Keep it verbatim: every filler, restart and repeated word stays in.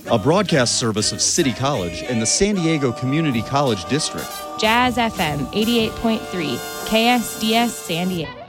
a broadcast service of City College and the San Diego Community College District. Jazz F M eighty-eight point three, K S D S San Diego.